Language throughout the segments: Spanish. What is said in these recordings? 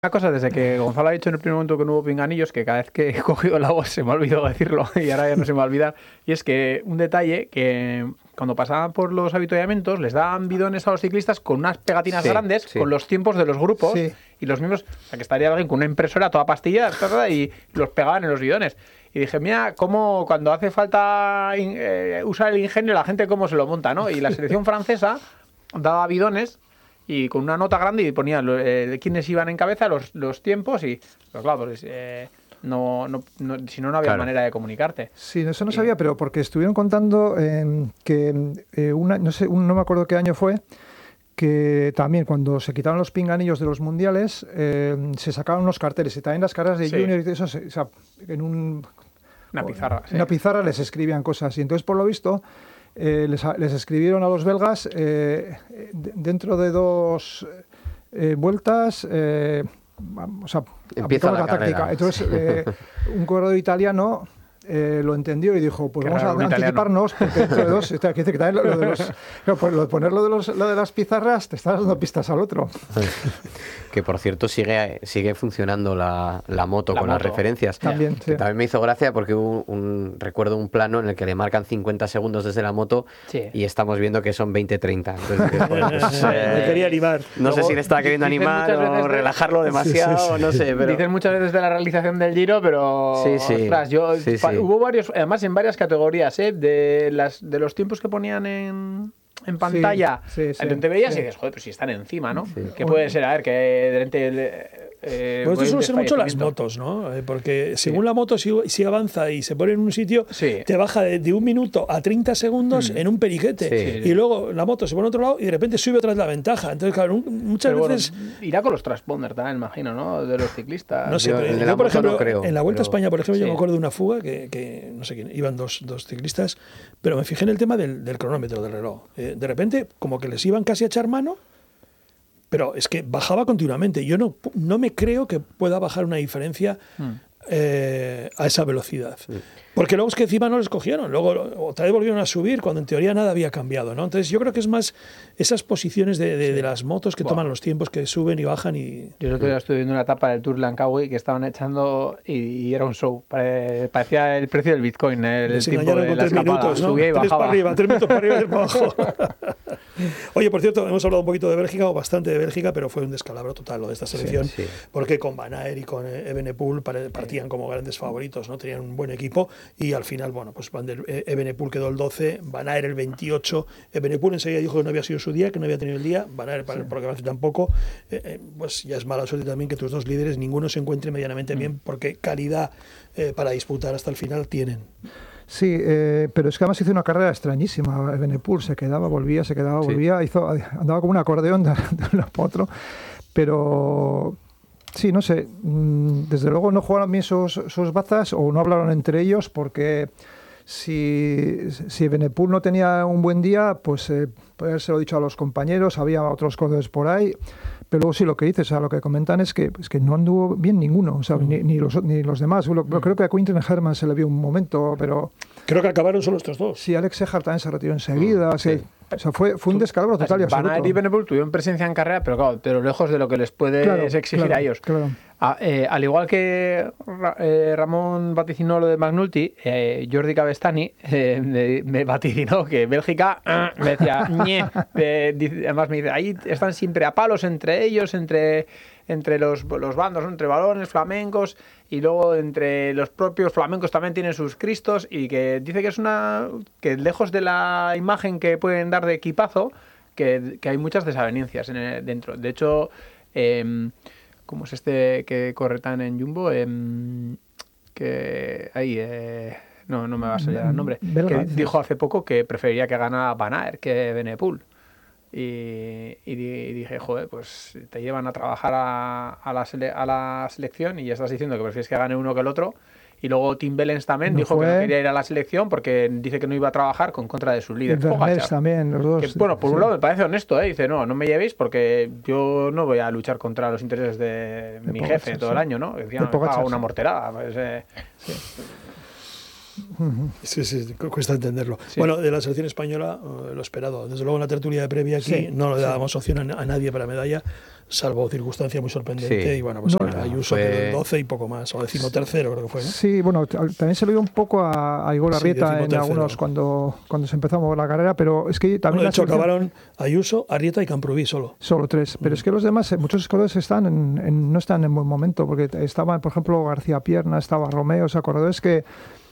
Una cosa, desde que Gonzalo ha dicho en el primer momento que no hubo pinganillos, que cada vez que he cogido la voz se me ha olvidado decirlo y ahora ya no se me va a olvidar, y es que un detalle que cuando pasaban por los avituallamientos les daban bidones a los ciclistas con unas pegatinas grandes con los tiempos de los grupos y los miembros, o sea que estaría alguien con una impresora toda pastilla y los pegaban en los bidones. Y dije, mira, cómo cuando hace falta usar el ingenio la gente cómo se lo monta, ¿no? Y la selección francesa daba bidones y con una nota grande y ponía quiénes iban en cabeza, los tiempos y, pues claro, pues, si no había manera de comunicarte. Sí, eso no sabía, pero porque estuvieron contando no me acuerdo qué año fue, que también cuando se quitaron los pinganillos de los mundiales se sacaban unos carteles y también las carreras de junior y eso, en una pizarra. Una pizarra les escribían cosas y entonces por lo visto les escribieron a los belgas dentro de 2 vueltas empieza la táctica. Entonces un corredor italiano lo entendió y dijo, pues vamos a anticiparnos porque dentro de 2 que también lo de poner lo de las pizarras te estás dando pistas al otro. Que por cierto sigue funcionando la moto con las referencias. También, sí. También me hizo gracia porque recuerdo un plano en el que le marcan 50 segundos desde la moto y estamos viendo que son 20-30. Entonces, me quería animar. No sé si le estaba queriendo animar o relajarlo demasiado, no sé. Pero... Dicen muchas veces de la realización del Giro, pero ostras, hubo varios, además en varias categorías, de los tiempos que ponían en pantalla, te veías y dices, joder, pues si están encima, ¿no? Sí. ¿Qué puede ser? A ver, que de repente... Pues esto suele ser mucho las motos, ¿no? Porque según la moto, si avanza y se pone en un sitio, te baja de 1 minuto a 30 segundos en un periquete. Y luego la moto se pone a otro lado y de repente sube otra vez la ventaja. Entonces, claro, muchas veces... Irá con los transponders también, imagino, ¿no? De los ciclistas. No sé, yo por ejemplo, en la Vuelta a España, por ejemplo, yo me acuerdo de una fuga que no sé quién, iban dos ciclistas, pero me fijé en el tema del cronómetro, del reloj. De repente, como que les iban casi a echar mano, pero es que bajaba continuamente. Yo no me creo que pueda bajar una diferencia a esa velocidad. Porque luego es que encima no les cogieron. Luego otra vez volvieron a subir cuando en teoría nada había cambiado, ¿no? Entonces yo creo que es más esas posiciones de las motos que toman los tiempos, que suben y bajan. Yo el otro día estuve viendo una etapa del Tour Langkawi que estaban echando y era un show. Parecía el precio del Bitcoin. El tiempo de la 3 minutos, ¿no? Subía y bajaba. 3 minutos para arriba y para abajo. Oye, por cierto, hemos hablado un poquito de Bélgica, o bastante de Bélgica, pero fue un descalabro total lo de esta selección, porque con Van Aert y con Evenepoel partían como grandes favoritos, ¿no? Tenían un buen equipo y al final, bueno, pues Evenepoel quedó el 12, Van Aert el 28, Evenepoel enseguida dijo que no había sido su día, que no había tenido el día, Van Aert por lo que parece tampoco, pues ya es mala suerte también que tus 2 líderes ninguno se encuentre medianamente bien, porque calidad para disputar hasta el final tienen. Sí, pero es que además hizo una carrera extrañísima. Evenepoel se quedaba, volvía, andaba como un acordeón de un lado para otro. Pero sí, no sé, desde luego no jugaron bien sus bazas o no hablaron entre ellos, porque si Evenepoel no tenía un buen día, pues podría haberse lo dicho a los compañeros, había otros corredores por ahí. Pero luego sí, lo que dices, o sea, lo que comentan es que no anduvo bien ninguno, o sea, ni los demás. Creo que a Quinten Herman se le vio un momento, pero... Creo que acabaron solo estos 2. Sí, Alex Ejar también se retiró enseguida. O sea, fue un descalabro total y absoluto. Van Aert y Evenepoel tuvieron presencia en carrera, pero claro, pero lejos de lo que les puedes exigir a ellos. Claro. Al igual que Ramón vaticinó lo de McNulty, Jordi Cavestany me vaticinó que Bélgica me decía, además me dice, ahí están siempre a palos entre ellos, entre los bandos, ¿no? Entre balones, flamencos, y luego entre los propios flamencos también tienen sus cristos, y que dice que que lejos de la imagen que pueden dar de equipazo, que hay muchas desavenencias dentro. De hecho, ¿cómo es este que corre tan en Jumbo? Que ahí... no me va a salir el nombre. Que dijo hace poco que preferiría que ganara Van Aert que Evenepoel. Y dije, joder, pues te llevan a trabajar a la selección y ya estás diciendo que prefieres que gane uno que el otro. Y luego Tim Wellens también dijo que no quería ir a la selección porque dice que no iba a trabajar con contra de su líder. Vermeers también, los dos. Que, bueno, por un lado me parece honesto, dice, no me llevéis porque yo no voy a luchar contra los intereses de mi jefe todo el año, ¿no? Decía, me paga una morterada. Pues, Sí, cuesta entenderlo. Sí. Bueno, de la selección española, lo esperado. Desde luego en la tertulia de previa aquí no le dábamos opción a nadie para medalla, salvo circunstancia muy sorprendente. Y bueno, pues Ayuso quedó el 12 y poco más, o 13º creo que fue, ¿no? Sí, bueno, también se le dio un poco a Igor Arrieta en algunos cuando se empezó a mover la carrera, pero es que también... de hecho, acabaron Ayuso, Arrieta y Camprubí solo. Solo 3, pero es que los demás, muchos escoladores no están en buen momento, porque estaban, por ejemplo, García Pierna, estaba Romeo, o sea, corredores que...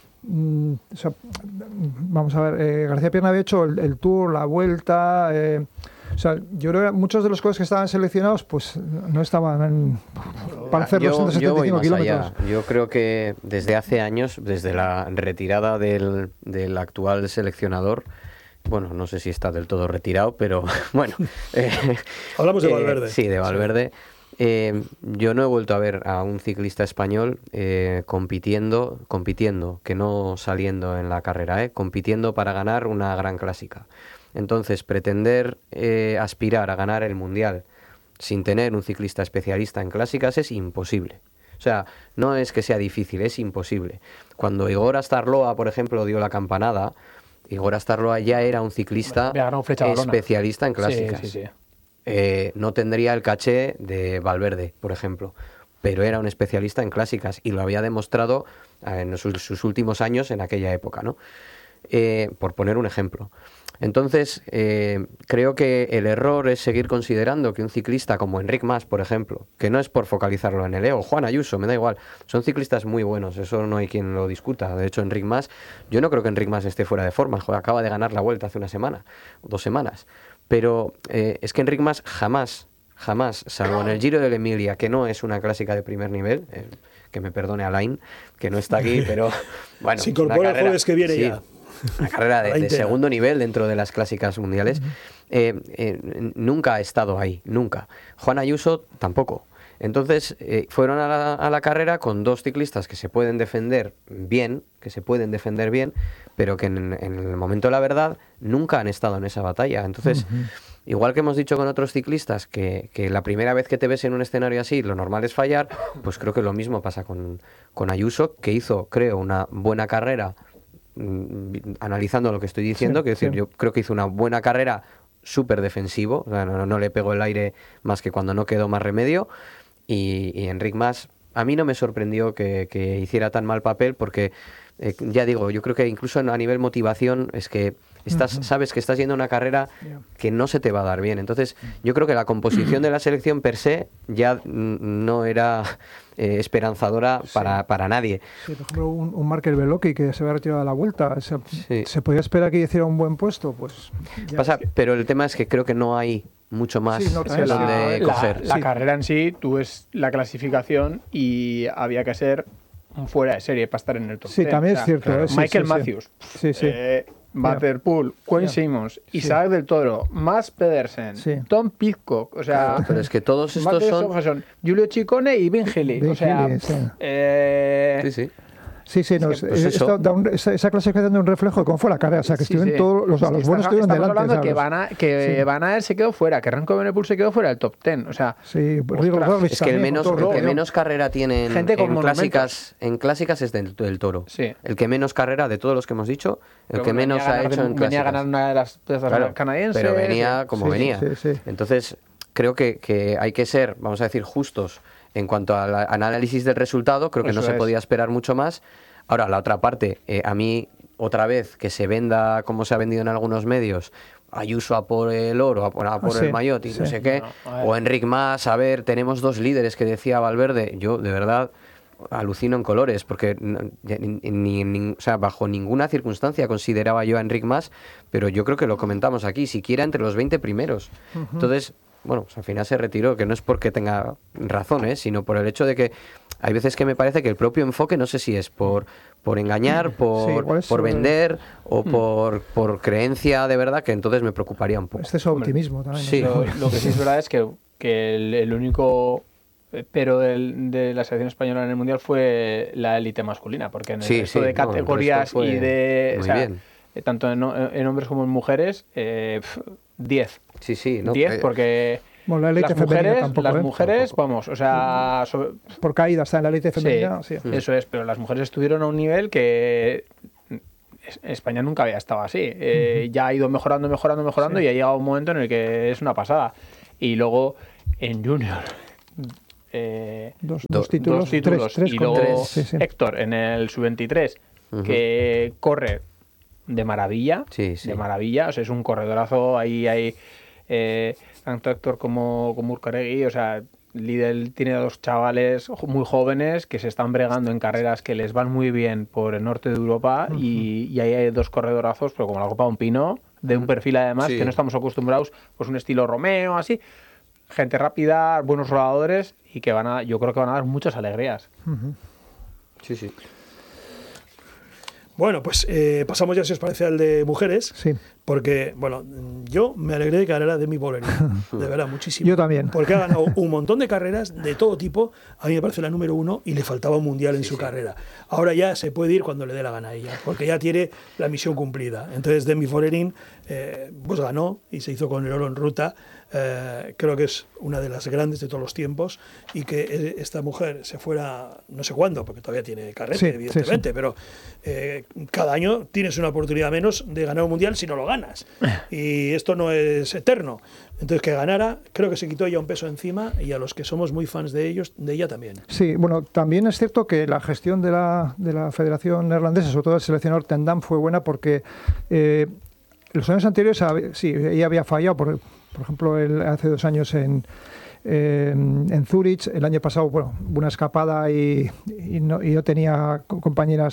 o sea, vamos a ver, García Pierna había hecho el Tour, la Vuelta... o sea, yo creo que muchos de los coches que estaban seleccionados pues no estaban para hacer los 175 kilómetros. Yo creo que desde hace años, desde la retirada del actual seleccionador, bueno, no sé si está del todo retirado, pero bueno. Hablamos de Valverde. Sí, de Valverde. Yo no he vuelto a ver a un ciclista español compitiendo, que no saliendo en la carrera, compitiendo para ganar una gran clásica. Entonces, pretender aspirar a ganar el Mundial sin tener un ciclista especialista en clásicas es imposible. O sea, no es que sea difícil, es imposible. Cuando Igor Astarloa, por ejemplo, dio la campanada, Igor Astarloa ya era un ciclista especialista en clásicas. Sí. No tendría el caché de Valverde, por ejemplo, pero era un especialista en clásicas y lo había demostrado en sus últimos años en aquella época, ¿no? Por poner un ejemplo. Entonces, creo que el error es seguir considerando que un ciclista como Enric Mas, por ejemplo, que no es por focalizarlo en el ego, Juan Ayuso, me da igual, son ciclistas muy buenos, eso no hay quien lo discuta. De hecho, Enric Mas, yo no creo que Enric Mas esté fuera de forma, acaba de ganar la Vuelta hace una semana, 2 semanas, pero es que Enric Mas jamás, salvo en el Giro de la Emilia, que no es una clásica de primer nivel, que me perdone Alain, que no está aquí, pero bueno, se incorpora el jueves que viene ya. Una carrera de segundo nivel dentro de las clásicas mundiales. Nunca ha estado ahí, nunca. Juan Ayuso tampoco. Entonces fueron a la carrera con 2 ciclistas que se pueden defender bien, pero que en el momento de la verdad nunca han estado en esa batalla. Entonces, igual que hemos dicho con otros ciclistas que la primera vez que te ves en un escenario así lo normal es fallar, pues creo que lo mismo pasa con Ayuso, que hizo, creo, una buena carrera. Analizando lo que estoy diciendo, que decir, yo creo que hizo una buena carrera, súper defensivo, o sea, no le pegó el aire más que cuando no quedó más remedio, y Enric Mas a mí no me sorprendió que hiciera tan mal papel, porque ya digo, yo creo que incluso a nivel motivación es que sabes que estás yendo a una carrera que no se te va a dar bien. Entonces yo creo que la composición de la selección per se ya no era esperanzadora para nadie. Sí, por ejemplo, un Markel Beloki que se había retirado de la Vuelta, ¿se podía esperar que hiciera un buen puesto? Pues pero el tema es que creo que no hay mucho más donde coger. La carrera en sí, tú ves la clasificación y había que ser un fuera de serie para estar en el top 10. Sí, también es cierto. Claro. Michael Matthews, Van der Poel, Quinn Simmons, Isaac del Toro, Mads Pedersen, Tom Pidcock, o sea... Claro, pero es que todos estos son... Julio Ciccone y Ben Healy, o sea... Sí. Sí, esa clasificación da un reflejo de cómo fue la carrera. O sea, que estuvieron todos los buenos estuvieron delante. Estamos hablando que Van Aert se quedó fuera, que Remco Evenepoel se quedó fuera del top 10. O sea, es que el que menos carrera tiene en clásicas es del Toro. Sí. El que menos carrera de todos los que hemos dicho, el que menos ha hecho en clásicas. Venía a ganar una de las plazas canadienses. Pero venía como venía. Sí. Entonces, creo que hay que ser, vamos a decir, justos en cuanto al análisis del resultado. Creo que no se podía esperar mucho más. Ahora, la otra parte, a mí, otra vez, que se venda como se ha vendido en algunos medios, Ayuso a por el oro, a por el maillot y no sé qué, o Enric Mas, a ver, tenemos 2 líderes que decía Valverde. Yo, de verdad, alucino en colores, porque o sea, bajo ninguna circunstancia consideraba yo a Enric Mas, pero yo creo que lo comentamos aquí, siquiera entre los 20 primeros. Entonces... Bueno, pues al final se retiró, que no es porque tenga razón, sino por el hecho de que hay veces que me parece que el propio enfoque, no sé si es por engañar, por vender o por creencia de verdad, que entonces me preocuparía un poco. Exceso de optimismo también. Sí. Lo que sí es verdad es que el único pero de la selección española en el Mundial fue la élite masculina, porque en el resto de categorías y de... Muy bien. Tanto en hombres como en mujeres, 10. Sí. 10 porque bueno, la élite las mujeres, vamos, o sea... Por caída está en la élite femenina. Sí, eso es, pero las mujeres estuvieron a un nivel que España nunca había estado así. Ya ha ido mejorando y ha llegado un momento en el que es una pasada. Y luego en Junior... dos títulos, tres y luego sí. Héctor en el sub-23 que corre de maravilla, de maravilla, o sea, es un corredorazo. Ahí hay tanto Héctor como Urcaregui, o sea, Lidl tiene 2 chavales muy jóvenes que se están bregando en carreras que les van muy bien por el norte de Europa y ahí hay 2 corredorazos, pero como la Copa de un Pino, de un perfil además que no estamos acostumbrados, pues un estilo Romeo, así, gente rápida, buenos rodadores y que yo creo que van a dar muchas alegrías. Sí. Bueno, pues pasamos ya, si os parece, al de mujeres. Sí. Porque, bueno, yo me alegré de que ganara Demi Vollering. De verdad, muchísimo. Yo también. Porque ha ganado un montón de carreras de todo tipo. A mí me parece la número 1 y le faltaba un mundial en su carrera. Ahora ya se puede ir cuando le dé la gana a ella, porque ya tiene la misión cumplida. Entonces Demi Vollering pues ganó y se hizo con el oro en ruta. Creo que es una de las grandes de todos los tiempos, y que esta mujer se fuera no sé cuándo, porque todavía tiene carrete, evidentemente, pero cada año tienes una oportunidad menos de ganar un mundial si no lo ganas, y esto no es eterno. Entonces, que ganara, creo que se quitó ella un peso encima, y a los que somos muy fans de ella también. Sí, bueno, también es cierto que la gestión de la Federación Neerlandesa, sobre todo el seleccionador Ten Dam, fue buena, porque los años anteriores sí, ella había fallado, por ejemplo, hace 2 años en Zúrich. El año pasado, bueno, una escapada y no tenía compañeras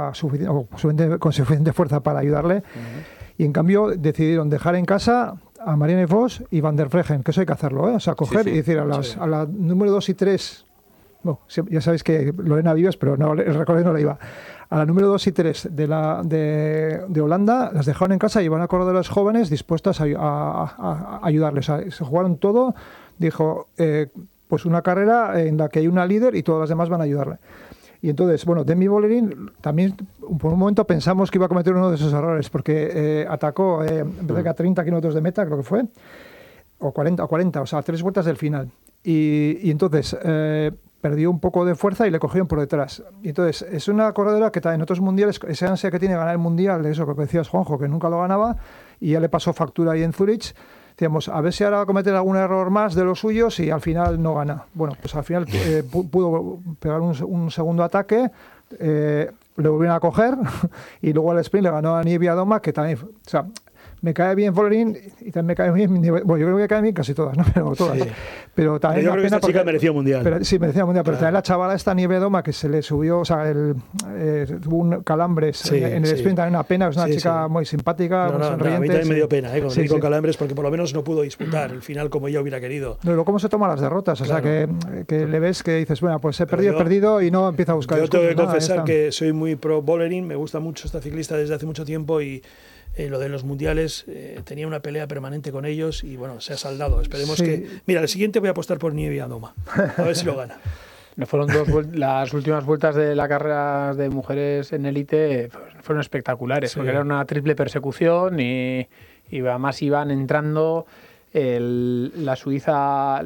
con suficiente fuerza para ayudarle. Y en cambio decidieron dejar en casa a Marianne Vos y Van der Vleuten, que eso hay que hacerlo, ¿eh? O sea, coger y decir a la número 2 y 3, bueno, ya sabéis que Lorena Vives, pero no, el recorrido no la iba. A la número 2 y 3 de Holanda las dejaron en casa y iban a corredores jóvenes dispuestas a ayudarles. O sea, se jugaron todo. Dijo, pues una carrera en la que hay una líder y todas las demás van a ayudarle. Y entonces, bueno, Demi Vollering también por un momento pensamos que iba a cometer uno de esos errores, porque atacó en vez de a 30 kilómetros de meta, creo que fue, o 40, o sea, 3 vueltas del final. Y entonces perdió un poco de fuerza y le cogieron por detrás. Y entonces es una corredora que en otros mundiales, esa ansia que tiene de ganar el mundial, eso que decías, Juanjo, que nunca lo ganaba, y ya le pasó factura ahí en Zúrich. Decíamos, a ver si ahora va a cometer algún error más de los suyos y al final no gana. Bueno, pues al final pudo pegar un segundo ataque, le volvieron a coger y luego al sprint le ganó a Niebia Doma, que también, o sea, me cae bien Vollering y también me cae bien, bueno, yo creo que me caen bien casi todas, ¿no? Pero todas. Sí. Pero también yo creo que esta chica merecía mundial. Sí, merecía mundial, pero también la chavala esta Niebia Doma, que se le subió, o sea, tuvo un calambres en el sprint, también una pena, es una chica muy simpática, muy sonriente. A mí también me dio pena, con calambres, porque por lo menos no pudo disputar el final como ella hubiera querido. Luego, ¿cómo se toman las derrotas? O sea, que le ves que dices, bueno, pues he perdido y no empieza a buscar. Yo tengo que confesar que soy muy pro Vollering, me gusta mucho esta ciclista desde hace mucho tiempo, y lo de los mundiales, tenía una pelea permanente con ellos y bueno, se ha saldado. Esperemos que... Mira, el siguiente voy a apostar por Niebia Doma, a ver si lo gana. Fueron las últimas vueltas de la carrera de mujeres en élite, fueron espectaculares, porque era una triple persecución y además iban entrando. La suiza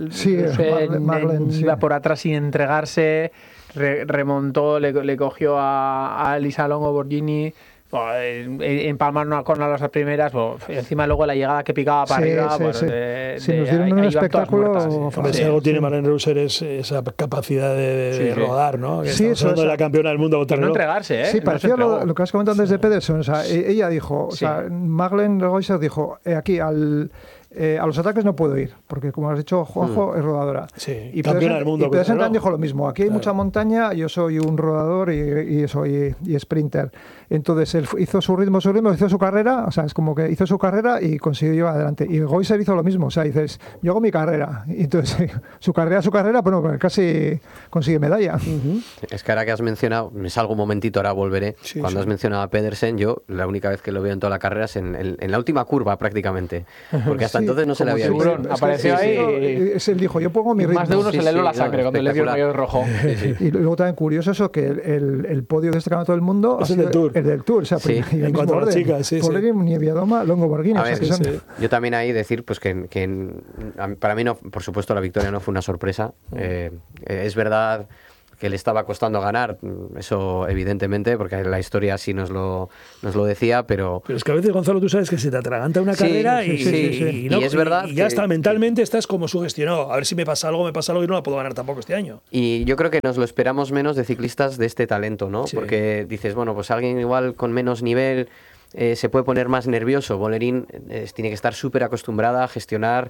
iba por atrás sin entregarse, remontó, le cogió a Elisa Longo Borghini, empalmar una corna a las primeras, encima luego la llegada que picaba para arriba. Nos dieron un espectáculo. Si algo tiene Marianne Reusser es esa capacidad de rodar, ¿no? Que estamos hablando de la campeona del mundo de no entregarse, ¿eh? Sí, parecía lo que has comentado antes de Pedersen. O sea, ella dijo, o sea, Marianne Reusser dijo, aquí a los ataques no puedo ir, porque como has dicho, Juanjo es rodadora. Sí, y campeona del mundo. Y Pedersen dijo lo mismo, aquí hay mucha montaña, yo soy un rodador y sprinter. Entonces él hizo su ritmo, hizo su carrera, o sea, es como que hizo su carrera y consiguió llevar adelante. Y Reusser hizo lo mismo, o sea, dices, yo hago mi carrera. Y entonces su carrera, bueno, casi consigue medalla. Es que ahora que has mencionado, me salgo un momentito, ahora volveré. Cuando has mencionado a Pedersen, yo la única vez que lo veo en toda la carrera es en la última curva prácticamente, porque hasta entonces no se le había visto. Apareció ahí y él dijo, yo pongo mi ritmo. Más de uno se le heló la sangre cuando le dio el maillot rojo. Y luego también curioso eso, que el podio de este campeonato del mundo es el del Tour. El del Tour, o sea, en cuanto a las chicas, Vollering, Niebia Doma, Longo Borghini. Yo también ahí decir pues que para mí no, por supuesto la victoria no fue una sorpresa. Es verdad, que le estaba costando ganar, eso evidentemente, porque la historia así nos lo decía, pero... Pero es que a veces, Gonzalo, tú sabes que se te atraganta una carrera y es verdad y ya está, mentalmente estás como sugestionado. A ver si me pasa algo y no la puedo ganar tampoco este año. Y yo creo que nos lo esperamos menos de ciclistas de este talento, ¿no? Sí. Porque dices, bueno, pues alguien igual con menos nivel... se puede poner más nervioso. Bolerín tiene que estar súper acostumbrada a gestionar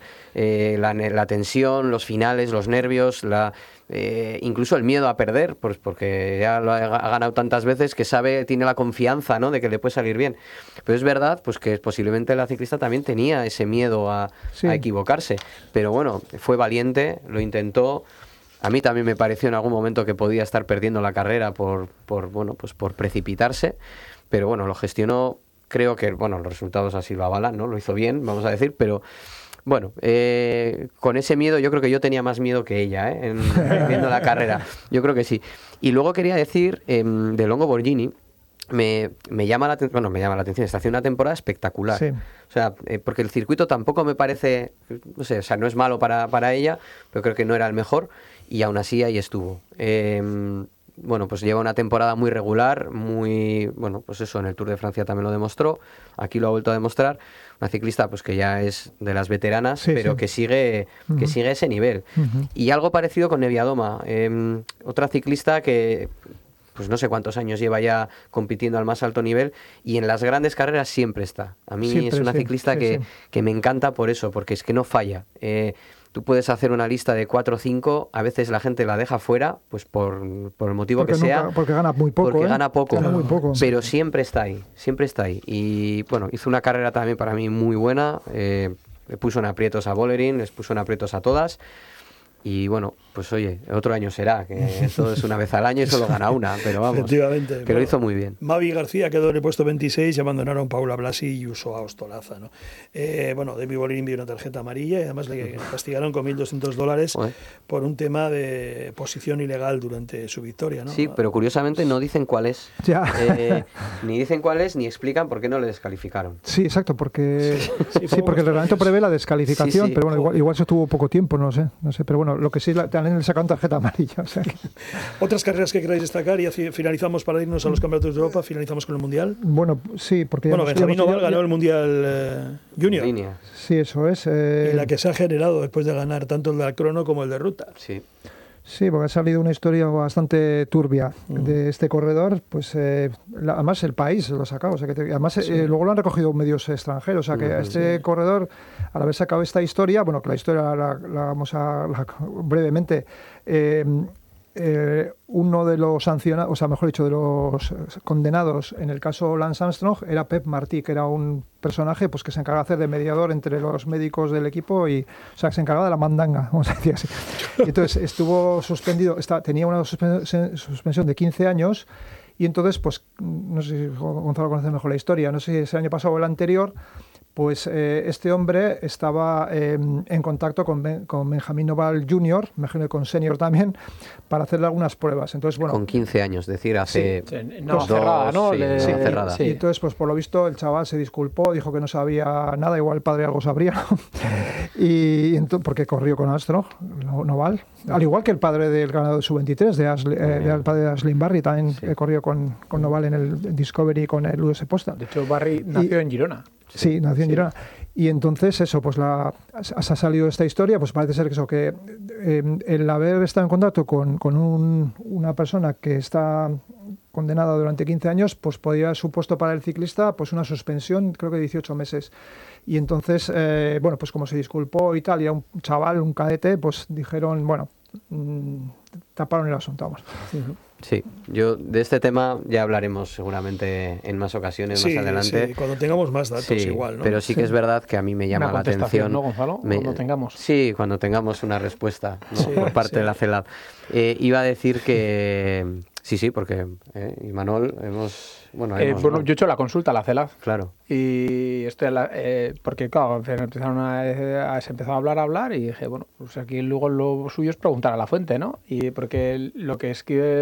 la tensión, los finales, los nervios, incluso el miedo a perder, pues porque ya lo ha ganado tantas veces que tiene la confianza, ¿no?, de que le puede salir bien. Pero es verdad pues que posiblemente la ciclista también tenía ese miedo a equivocarse. Pero bueno, fue valiente, lo intentó. A mí también me pareció en algún momento que podía estar perdiendo la carrera por precipitarse, pero bueno, lo gestionó. Creo que, bueno, los resultados así lo avalan, ¿no? Lo hizo bien, vamos a decir, pero bueno, con ese miedo, yo creo que yo tenía más miedo que ella, viendo la carrera. Yo creo que sí. Y luego quería decir, de Longo Borghini, me llama la atención, está haciendo una temporada espectacular. Sí. O sea, porque el circuito tampoco me parece, no sé, o sea, no es malo para ella, pero creo que no era el mejor, y aún así ahí estuvo. Bueno, pues lleva una temporada muy regular, pues eso, en el Tour de Francia también lo demostró, aquí lo ha vuelto a demostrar, una ciclista pues que ya es de las veteranas, pero que sigue ese nivel. Y algo parecido con Neviadoma, otra ciclista que pues no sé cuántos años lleva ya compitiendo al más alto nivel y en las grandes carreras siempre está. A mí siempre, es una ciclista que me encanta por eso, porque es que no falla. Tú puedes hacer una lista de 4 o 5, a veces la gente la deja fuera, pues por el motivo que sea. Porque gana muy poco. Porque gana poco, muy poco. Pero siempre está ahí, siempre está ahí. Y bueno, hizo una carrera también para mí muy buena, le puso en aprietos a Bolerín, les puso en aprietos a todas. Y bueno, pues oye, otro año será, que todo es una vez al año y solo gana una, pero vamos, efectivamente, que lo hizo muy bien. Mavi García quedó en el puesto 26 y abandonaron Paula Blasi y Usoa Ostolaza, ¿no? Bueno, Demi Bolerín vio una tarjeta amarilla y además le castigaron con $1.200 por un tema de posición ilegal durante su victoria, ¿no? Sí, pero curiosamente no dicen cuál es. Ya. Ni dicen cuál es, ni explican por qué no le descalificaron. Sí, exacto, porque porque el reglamento prevé la descalificación, pero bueno, igual eso tuvo poco tiempo, no sé, pero bueno, lo que sí, también le sacaron tarjeta amarilla. O sea que... ¿Otras carreras que queráis destacar? Y finalizamos para irnos a los campeonatos de Europa, finalizamos con el Mundial. Bueno, sí, porque... Benjamín Noval ganó el Mundial Junior. Sí, eso es. Y la que se ha generado después de ganar tanto el de crono como el de ruta. Sí, porque ha salido una historia bastante turbia de este corredor, pues además el país lo ha sacado, o sea que además luego lo han recogido medios extranjeros, o sea que este corredor, al haber sacado esta historia, bueno, que la historia la vamos a brevemente, uno de los sancionados, o sea, mejor dicho, de los condenados en el caso Lance Armstrong era Pep Martí, que era un personaje pues que se encargaba de hacer de mediador entre los médicos del equipo y, o sea, que se encargaba de la mandanga, vamos a decir así. Y entonces estuvo suspendido, tenía una suspensión de 15 años y entonces, pues, no sé si Gonzalo conoce mejor la historia, no sé si es el año pasado o el anterior, pues este hombre estaba en contacto con Benjamín Noval Jr., imagino que con Senior también, para hacerle algunas pruebas. Entonces, bueno, con 15 años, decir, hace... cerrada, ¿no? Cerrada. Y entonces, pues por lo visto, el chaval se disculpó, dijo que no sabía nada, igual el padre algo sabría, ¿no? Y entonces, porque corrió con Armstrong, Noval, al igual que el padre del ganador de Sub-23, el padre de Aisling Barry, también corrió con Noval en el Discovery con el US Posta. De hecho, Barry nació en Girona. Sí, nació en Girona. Y entonces eso, pues ha salido esta historia, pues parece ser que eso, que el haber estado en contacto con una persona que está condenada durante 15 años, pues podría haber supuesto para el ciclista pues una suspensión, creo que 18 meses. Y entonces, bueno, pues como se disculpó y tal, y a un chaval, un cadete, pues dijeron, bueno, taparon el asunto, vamos. Sí, yo de este tema ya hablaremos seguramente en más ocasiones más adelante. Sí, cuando tengamos más datos igual, ¿no? Pero sí que es verdad que a mí me llama la atención. ¿No, Gonzalo? Cuando tengamos. Sí, cuando tengamos una respuesta, ¿no? Por parte de la CELAD. Iba a decir que sí, porque Imanol hemos... Bueno, yo he hecho la consulta a la CELAD. Claro. Y porque claro, se empezó a hablar y dije, bueno, pues aquí luego lo suyo es preguntar a la fuente, ¿no? Y porque lo que escribe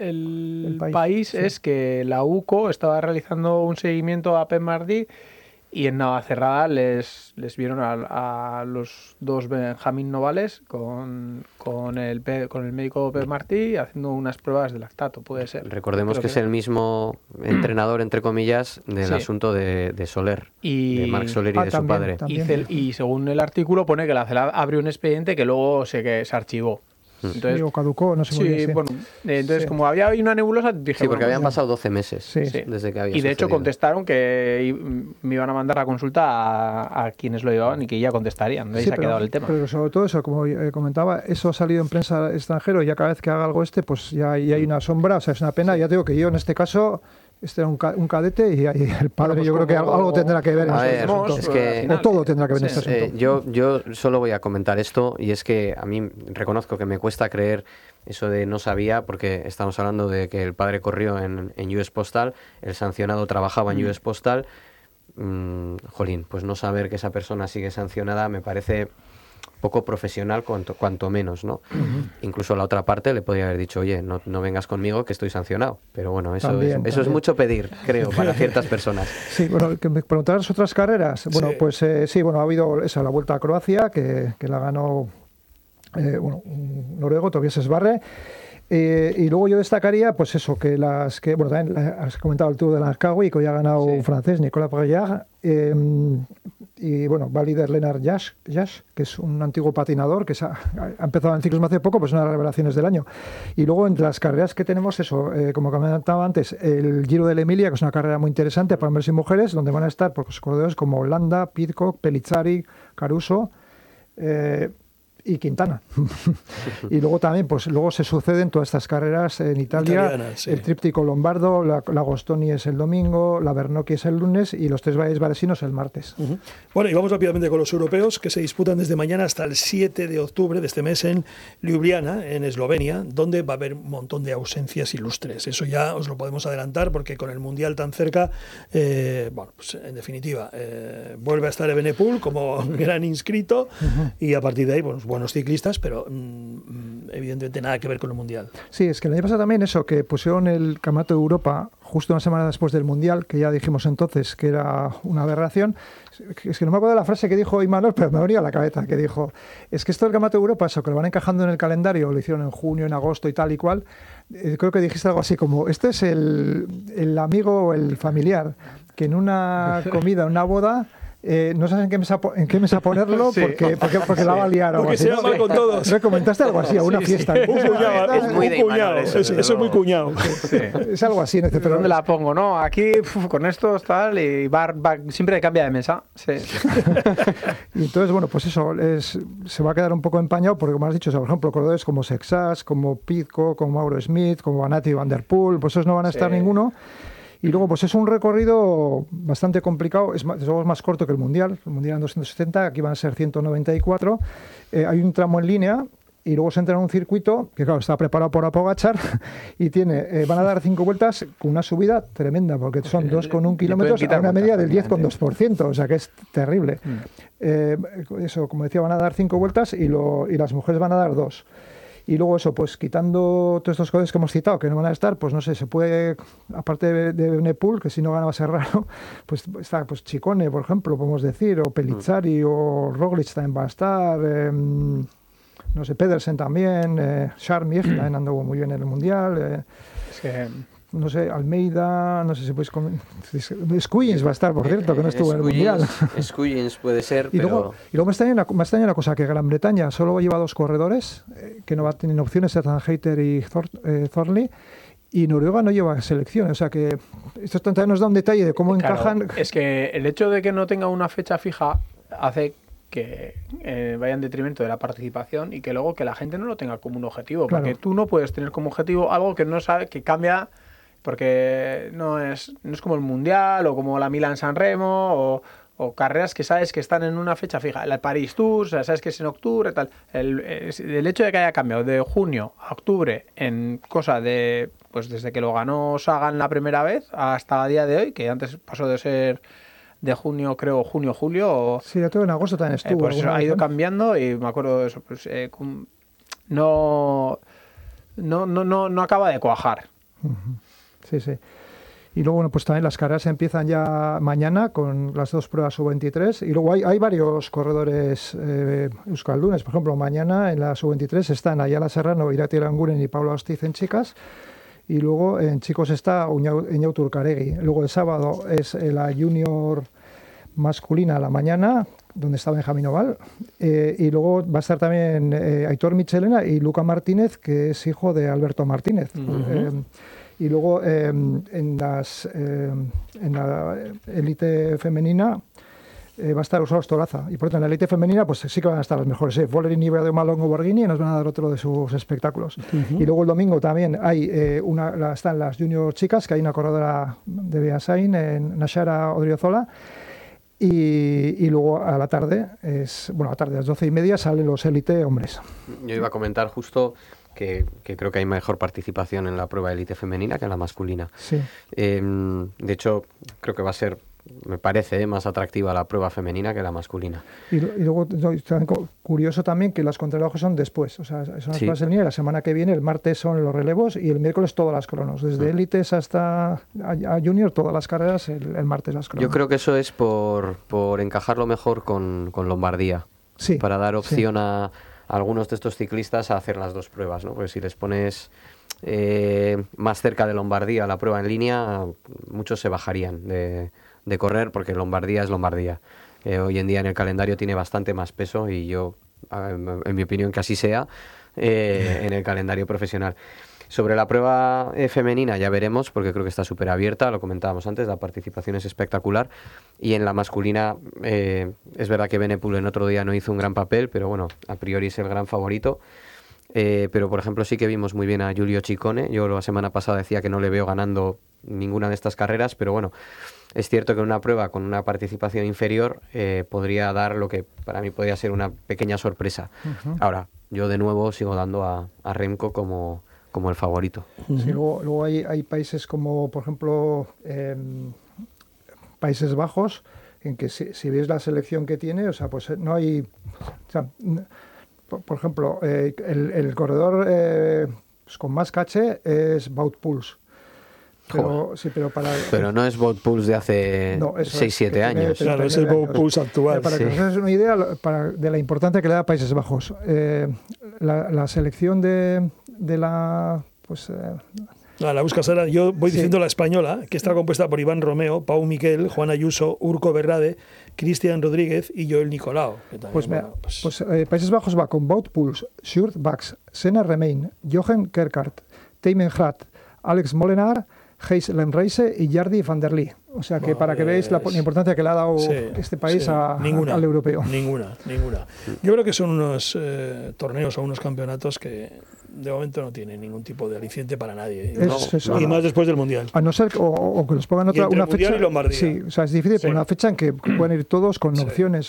el país es que la UCO estaba realizando un seguimiento a Pep Martí y en Navacerrada les vieron a los dos Benjamín Novales con el médico Pep Martí haciendo unas pruebas de lactato, puede ser. Recordemos que es el mismo entrenador, entre comillas, del asunto de Soler, de Marc Soler y de su padre. Y según el artículo pone que la CELAD abrió un expediente que luego se archivó. Entonces, o caducó, no sé muy bien. Bueno, entonces como había una nebulosa, dije... Sí, porque habían pasado 12 meses desde que había Y de hecho contestaron que me iban a mandar la consulta a quienes lo llevaban y que ya contestarían. De ahí se ha quedado el tema. Pero sobre todo eso, como comentaba, eso ha salido en prensa extranjero y ya cada vez que haga algo pues ya hay una sombra, o sea, es una pena. Ya te digo que yo en este caso... Este era un cadete y el padre yo creo que algo tendrá que ver en este asunto. Es que, o todo tendrá que ver en este asunto. Yo solo voy a comentar esto y es que a mí reconozco que me cuesta creer eso de no sabía, porque estamos hablando de que el padre corrió en US Postal, el sancionado trabajaba en US Postal. Jolín, pues no saber que esa persona sigue sancionada me parece poco profesional cuanto menos, ¿no? Incluso la otra parte le podría haber dicho, oye, no vengas conmigo que estoy sancionado. Pero bueno, eso es mucho pedir, creo, para ciertas personas. Sí, bueno, que me preguntabas otras carreras. Bueno, pues sí, bueno, ha habido la Vuelta a Croacia, que la ganó un noruego, Tobias Sbarre. Y luego yo destacaría, pues eso, bueno, también has comentado el Tour de Langkawi, que hoy ha ganado un francés, Nicolas Braillard, y bueno, va líder Lennart Jasch, que es un antiguo patinador, que ha empezado en ciclismo hace poco, pues una de las revelaciones del año. Y luego entre las carreras que tenemos, eso, como comentaba antes, el Giro de la Emilia, que es una carrera muy interesante para hombres y mujeres, donde van a estar pues, corredores como Landa, Pidcock, Pellizzari, Caruso, y Quintana. Y luego también, pues luego se suceden todas estas carreras en Italia, el tríptico lombardo, la Agostoni es el domingo, la Bernocchi es el lunes y los tres valles varesinos el martes. Bueno, y vamos rápidamente con los europeos, que se disputan desde mañana hasta el 7 de octubre de este mes en Ljubljana, en Eslovenia, donde va a haber un montón de ausencias ilustres. Eso ya os lo podemos adelantar, porque con el Mundial tan cerca, bueno, pues en definitiva, vuelve a estar Evenepoel como gran inscrito, y a partir de ahí, pues, buenos ciclistas, pero evidentemente nada que ver con el Mundial. Sí, es que el año pasado también eso, que pusieron el Campeonato de Europa justo una semana después del Mundial, que ya dijimos entonces que era una aberración. Es que no me acuerdo de la frase que dijo Imanol, pero me venía a la cabeza, que dijo, es que esto del Campeonato de Europa, eso, que lo van encajando en el calendario, lo hicieron en junio, en agosto y tal y cual, creo que dijiste algo así como, este es el amigo o el familiar, que en una comida, en una boda, no sabes en qué mesa ponerlo porque la va a liar. Porque se llama con todos. ¿No comentaste algo así a una fiesta? Un cuñado, es muy de cuñado. Eso es muy cuñado. Sí. Es algo así. Pero ¿dónde la pongo? No, aquí con esto tal y siempre cambia de mesa. Sí. Y entonces, bueno, pues eso se va a quedar un poco empañado porque, como has dicho, o sea, por ejemplo, corredores como Sexas, como Pidcock, como Mauro Smith, como Van Aert y Van der Poel, pues esos no van a estar ninguno. Y luego, pues es un recorrido bastante complicado, es más corto que el Mundial. El Mundial en 270, aquí van a ser 194. Hay un tramo en línea y luego se entra en un circuito que, claro, está preparado por Pogačar y van a dar 5 vueltas con una subida tremenda, porque son 2,1 kilómetros a una media del 10,2%, o sea que es terrible. Eso, como decía, van a dar 5 vueltas y las mujeres van a dar 2. Y luego eso, pues quitando todos estos corredores que hemos citado, que no van a estar, pues no sé, se puede, aparte de Evenepoel, que si no gana va a ser raro, pues está pues Ciccone, por ejemplo, podemos decir, o Pellizzari, o Roglic también va a estar, no sé, Pedersen también, Charmier también anduvo muy bien en el Mundial, es que... no sé, Almeida, no sé si podéis... Squillins va a estar, por cierto, que no estuvo en el Mundial. Squillins puede ser, y pero... Luego me extraña una cosa, que Gran Bretaña solo lleva 2 corredores, que no tienen opciones, Ethan Hayter y Thornley, y Noruega no lleva selección. O sea que esto también nos da un detalle de cómo encajan... Es que el hecho de que no tenga una fecha fija hace que vaya en detrimento de la participación y que luego que la gente no lo tenga como un objetivo. Claro. Porque tú no puedes tener como objetivo algo que no sabe, que cambia... Porque no es como el Mundial o como la Milán-San Remo o carreras que sabes que están en una fecha fija. El Paris Tour, o sea, sabes que es en octubre, tal. El hecho de que haya cambiado de junio a octubre en cosa de, pues desde que lo ganó Sagan la primera vez hasta el día de hoy, que antes pasó de ser de junio, creo, junio, julio. Sí, ya todo en agosto también estuvo. Pues eso ha ido cambiando y me acuerdo de eso. Pues, no acaba de cuajar. Sí, sí. Y luego, bueno, pues también las carreras empiezan ya mañana con las 2 pruebas sub-23. Y luego hay varios corredores euskaldunes. Por ejemplo, mañana en la sub-23 están Ayala Serrano, Irati Aranguren y Pablo Astiz en chicas. Y luego en chicos está Eñautu Urcaregui. Luego el sábado es la junior masculina a la mañana, donde está Benjamín Oval. Y luego va a estar también Aitor Michelena y Luca Martínez, que es hijo de Alberto Martínez. Y luego en la élite femenina va a estar Usado Stolaza. Y por tanto, en la élite femenina pues sí que van a estar las mejores. Volerín y de Malongo Borghini nos van a dar otro de sus espectáculos. Y luego el domingo también hay están las junior chicas, que hay una corredora de Beasain, en Nashara Odriozola. Y luego a la tarde, a las 12:30 salen los élite hombres. Yo iba a comentar justo que creo que hay mejor participación en la prueba élite femenina que en la masculina. Sí. De hecho, creo que va a ser, me parece, más atractiva la prueba femenina que la masculina. Y luego, curioso también que las contrarrelojes son después. O sea, son las pruebas en línea. La semana que viene, el martes son los relevos y el miércoles todas las cronos. Desde élites hasta a junior, todas las carreras, el martes las cronos. Yo creo que eso es por encajarlo mejor con Lombardía. Sí. Para dar opción a algunos de estos ciclistas a hacer las 2 pruebas, ¿no? Porque si les pones más cerca de Lombardía la prueba en línea, muchos se bajarían de correr, porque Lombardía es Lombardía. Hoy en día en el calendario tiene bastante más peso y yo, en mi opinión, que así sea en el calendario profesional. Sobre la prueba femenina ya veremos, porque creo que está súper abierta, lo comentábamos antes, la participación es espectacular. Y en la masculina es verdad que Benepul en otro día no hizo un gran papel, pero bueno, a priori es el gran favorito. Pero por ejemplo sí que vimos muy bien a Giulio Ciccone. Yo la semana pasada decía que no le veo ganando ninguna de estas carreras, pero bueno, es cierto que en una prueba con una participación inferior podría dar lo que para mí podría ser una pequeña sorpresa. Ahora, yo de nuevo sigo dando a Remco como el favorito. Sí, luego hay países como, por ejemplo, Países Bajos, en que si ves la selección que tiene, o sea, pues no hay... O sea, por ejemplo, el corredor pues con más caché es Wout Poels. Pero no es Wout Poels de hace 6-7 años. Claro, es el Wout Poels actual. Para que os hagáis una idea de la importancia que le da a Países Bajos. La selección de la... La buscas ahora. Yo voy diciendo la española, que está compuesta por Iván Romeo, Pau Miquel, Juan Ayuso, Urco Berrade, Cristian Rodríguez y Joel Nicolau. Países Bajos va con Wout Poels, Sjoerd Baks, Senna Remain, Jochen Kerkaert, Tijmen Hrat, Alex Molenaar, Gijs Lemreise y Jardy van der Lee. O sea que para que veáis la importancia que le ha dado este país al europeo. Ninguna. Yo creo que son unos torneos o unos campeonatos que de momento no tienen ningún tipo de aliciente para nadie. Y más después del Mundial. A no ser o que los pongan una fecha. Y Lombardía. Sí, o sea, es difícil poner una fecha en que pueden ir todos con opciones.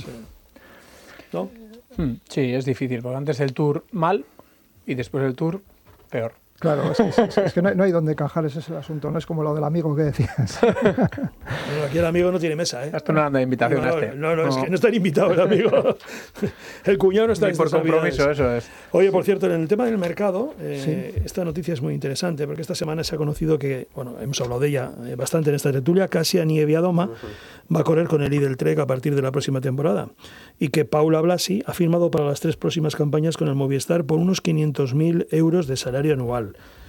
¿No? Sí, es difícil, porque antes el Tour mal y después el Tour peor. Claro, es que no hay donde encajar, ese es el asunto, no es como lo del amigo que decías. Bueno, aquí el amigo no tiene mesa, ¿eh? Esto no anda de invitación. No, es que no están invitados el amigo. El cuñado no está en por compromiso, eso es. Oye, por cierto, en el tema del mercado, esta noticia es muy interesante, porque esta semana se ha conocido que, bueno, hemos hablado de ella bastante en esta tertulia, Kasia Nieviadoma va a correr con el Lidl Trek a partir de la próxima temporada, y que Paula Blasi ha firmado para las 3 próximas campañas con el Movistar por unos 500.000 euros de salario anual.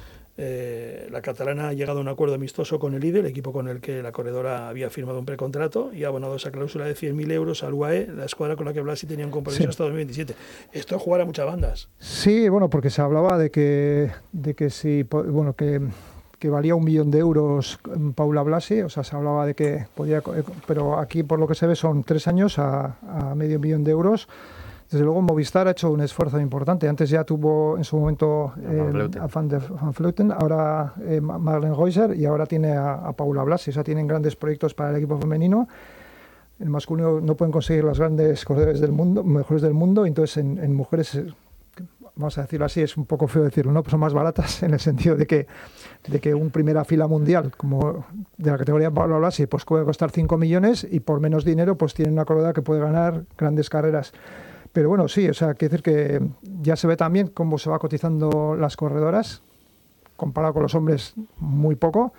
La catalana ha llegado a un acuerdo amistoso con el Lidl, el equipo con el que la corredora había firmado un precontrato, y ha abonado esa cláusula de 100.000 euros al UAE, la escuadra con la que Blasi tenía un compromiso hasta 2027. Esto es jugar a muchas bandas. Sí, bueno, porque se hablaba de que si, bueno, que valía 1 millón de euros Paula Blasi, o sea, se hablaba de que podía, pero aquí por lo que se ve son 3 años a medio millón de euros. Desde luego Movistar ha hecho un esfuerzo importante. Antes ya tuvo en su momento a Van Vleuten, ahora Marlene Reuser y ahora tiene a Paula Blasi. O sea, tienen grandes proyectos para el equipo femenino. En masculino no pueden conseguir los grandes corredores del mundo, mejores del mundo, entonces en mujeres, vamos a decirlo así, es un poco feo decirlo, ¿no? Pues son más baratas en el sentido de que un primera fila mundial como de la categoría Paula Blasi pues puede costar 5 millones y por menos dinero pues tiene una corredora que puede ganar grandes carreras. Pero bueno, sí, o sea, quiere decir que ya se ve también cómo se va cotizando las corredoras, comparado con los hombres muy poco,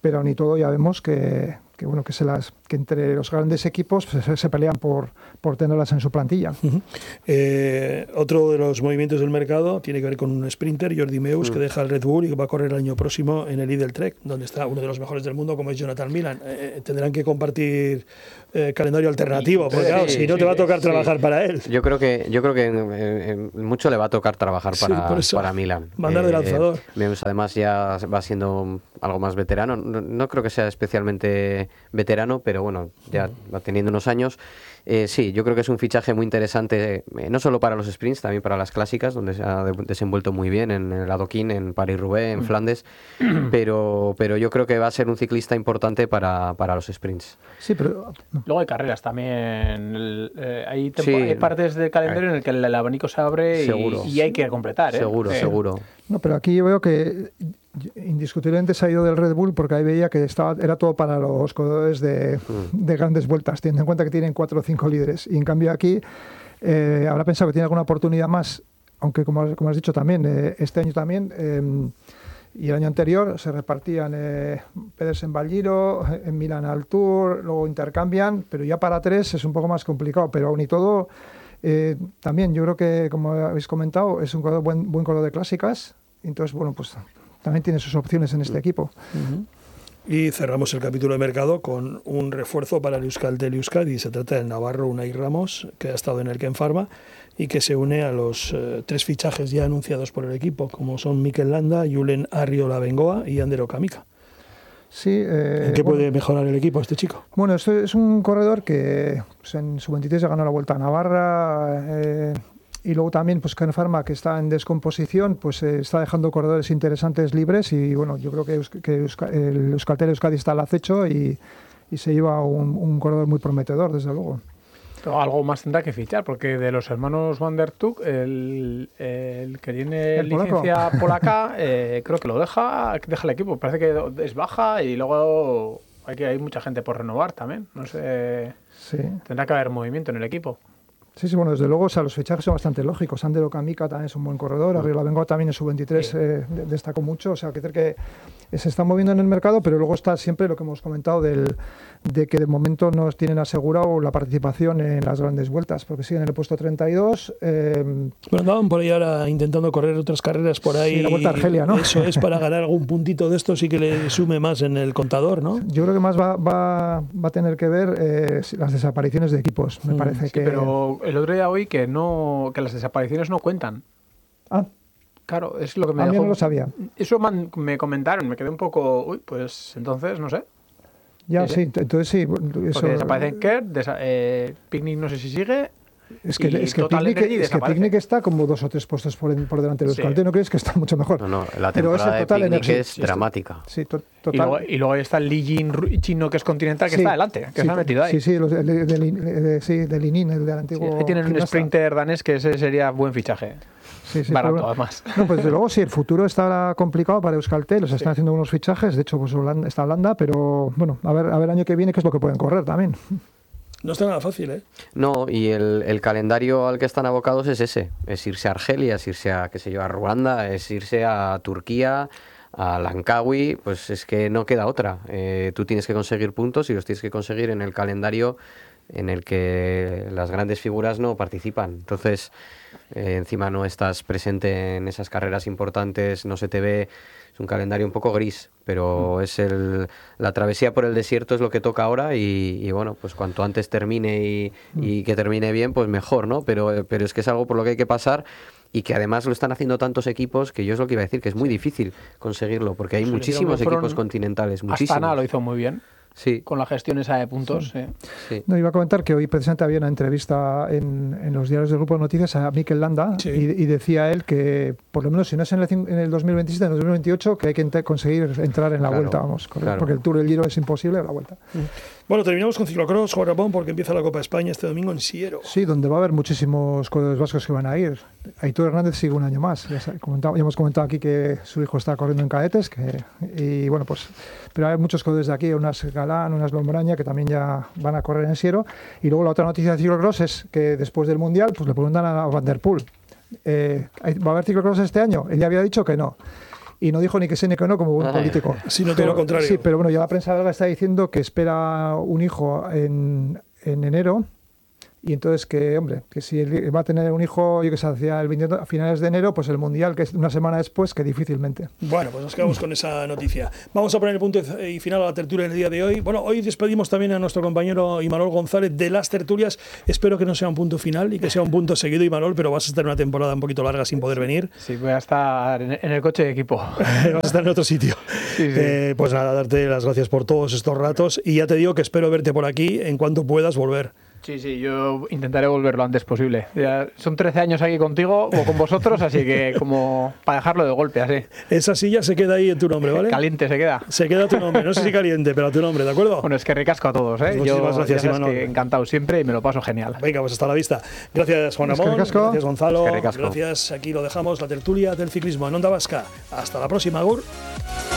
pero aún y todo ya vemos que entre los grandes equipos pues, se pelean por tenerlas en su plantilla. Otro de los movimientos del mercado tiene que ver con un sprinter, Jordi Meus, que deja el Red Bull y que va a correr el año próximo en el Lidl Trek, donde está uno de los mejores del mundo, como es Jonathan Milan. Tendrán que compartir calendario alternativo, porque claro, si no te va a tocar trabajar para él. Yo creo que mucho le va a tocar trabajar para Milan. Mandar de lanzador. Meus además ya va siendo algo más veterano. No creo que sea especialmente veterano, pero bueno, ya va teniendo unos años. Sí, yo creo que es un fichaje muy interesante, no solo para los sprints, también para las clásicas, donde se ha desenvuelto muy bien en el Adoquín, en París-Roubaix, en Flandes, pero yo creo que va a ser un ciclista importante para los sprints. Sí, pero luego hay carreras también. Hay partes del calendario en el que el abanico se abre y hay que completar. Seguro. No, pero aquí yo veo que indiscutiblemente se ha ido del Red Bull porque ahí veía que era todo para los corredores de grandes vueltas, teniendo en cuenta que tienen 4 o 5 líderes. Y en cambio aquí habrá pensado que tiene alguna oportunidad más, aunque como has dicho también, este año también y el año anterior se repartían Pedersen Val Giro, en Milán al Tour, luego intercambian, pero ya para 3 es un poco más complicado, pero aún y todo también yo creo que, como habéis comentado, es un corredor, buen corredor de clásicas, entonces bueno, pues también tiene sus opciones en este equipo. Y cerramos el capítulo de mercado con un refuerzo para el Euskaltel Euskadi. Se trata del navarro Unai Ramos, que ha estado en el Ken Pharma y que se une a los 3 fichajes ya anunciados por el equipo, como son Mikel Landa, Julen Arriola Bengoa y Ander Okamika. Sí, ¿En qué puede mejorar el equipo este chico? Bueno, este es un corredor que pues en su 23 ya ganó la Vuelta a Navarra, y luego también pues Ken Pharma, que está en descomposición, pues está dejando corredores interesantes libres y bueno, yo creo que el Euskaltel Euskadi está al acecho y se lleva un corredor muy prometedor, desde luego. Pero algo más tendrá que fichar, porque de los hermanos Van der Tuk, el que tiene licencia polaca, creo que deja el equipo. Parece que es baja y luego hay mucha gente por renovar también. No sé, tendrá que haber movimiento en el equipo. Sí, bueno, desde luego, los fichajes son bastante lógicos. Ander Okamika también es un buen corredor, Arriola Bengoa también en su 23 destacó mucho, o sea, que se está moviendo en el mercado, pero luego está siempre lo que hemos comentado de que de momento no tienen asegurado la participación en las grandes vueltas, porque siguen en el puesto 32. Bueno, andaban por ahí ahora intentando correr otras carreras por ahí. Sí, la Vuelta a Argelia, ¿no? Eso es para ganar algún puntito de estos y que le sume más en el contador, ¿no? Yo creo que más va a tener que ver las desapariciones de equipos, me parece que... Pero el otro día oí que las desapariciones no cuentan. Ah. Claro, es lo que me dejó... A mí no lo sabía. Eso me comentaron, me quedé un poco... pues entonces, no sé. Ya, sí, entonces sí. Eso... Porque desaparecen Kert, Picnic no sé si sigue... Es que Picnic está como 2 o 3 puestos por delante de los Euskaltel, ¿no crees que está mucho mejor? No, la temporada de Picnic es dramática. Sí, total. Y luego está el Li Jin chino, que es Continental, que está adelante, que se ha metido ahí. Sí, de Linin, el del antiguo... Ahí tienen un sprinter danés que ese sería buen fichaje. Sí, barato, además. No, pues desde luego sí, el futuro está complicado para Euskaltel, están haciendo unos fichajes, de hecho pues está Holanda, pero bueno, a ver el año que viene qué es lo que pueden correr también. No está nada fácil, ¿eh? No, y el calendario al que están abocados es ese. Es irse a Argelia, es irse a, a Ruanda, es irse a Turquía, a Langkawi. Pues es que no queda otra. Tú tienes que conseguir puntos y los tienes que conseguir en el calendario en el que las grandes figuras no participan. Entonces, encima no estás presente en esas carreras importantes, no se te ve... Es un calendario un poco gris, pero es la travesía por el desierto es lo que toca ahora y bueno, pues cuanto antes termine y que termine bien, pues mejor, ¿no? Pero es que es algo por lo que hay que pasar y que además lo están haciendo tantos equipos que yo es lo que iba a decir, que es muy difícil conseguirlo, porque hay muchísimos equipos continentales, muchísimos. Astana lo hizo muy bien. Sí. Con la gestión esa de puntos. Sí. No, iba a comentar que hoy precisamente había una entrevista en los diarios del Grupo de Noticias a Mikel Landa y decía él que por lo menos si no es en el 2027, en el 2028, que hay que conseguir entrar en la Vuelta, vamos, porque el Tour del Giro es imposible, la Vuelta. Bueno, terminamos con ciclocross, Juan Ramón, porque empieza la Copa España este domingo en Siero. Sí, donde va a haber muchísimos corredores vascos que van a ir. Aitor Hernández sigue un año más. Ya hemos comentado aquí que su hijo está corriendo en cadetes, y bueno, pues pero hay muchos corredores de aquí, unas Galán, unas Lombaraña, que también ya van a correr en Siero. Y luego la otra noticia de ciclocross es que después del Mundial pues le preguntan a Van der Poel, ¿va a haber ciclocross este año? Él ya había dicho que no. y no dijo ni que sí ni que no como buen político. Sino todo lo contrario. Sí, pero bueno, ya la prensa belga está diciendo que espera un hijo en enero. Y entonces que, hombre, que si va a tener un hijo, yo que sé, hacia a finales de enero, pues el Mundial, que es una semana después, que difícilmente. Bueno, pues nos quedamos con esa noticia. Vamos a poner el punto y final a la tertulia en el día de hoy. Bueno, hoy despedimos también a nuestro compañero Imanol González de las tertulias. Espero que no sea un punto final y que sea un punto seguido, Imanol, pero vas a estar una temporada un poquito larga sin poder venir. Sí, voy a estar en el coche de equipo. Vas a estar en otro sitio. Sí, sí. Pues nada, darte las gracias por todos estos ratos y ya te digo que espero verte por aquí en cuanto puedas volver. Sí, yo intentaré volver lo antes posible. Ya son 13 años aquí contigo o con vosotros, así que como para dejarlo de golpe, así. Esa silla se queda ahí en tu nombre, ¿vale? Caliente se queda. Se queda tu nombre, no sé si caliente, pero a tu nombre, ¿de acuerdo? Bueno, es que ricasco a todos, ¿eh? Pues muchísimas gracias, Imanol. Encantado siempre y me lo paso genial. Venga, pues hasta la vista. Gracias, Juan Ramón. Gracias, Gonzalo. Gracias, aquí lo dejamos, la tertulia del ciclismo en Onda Vasca. Hasta la próxima, Agur.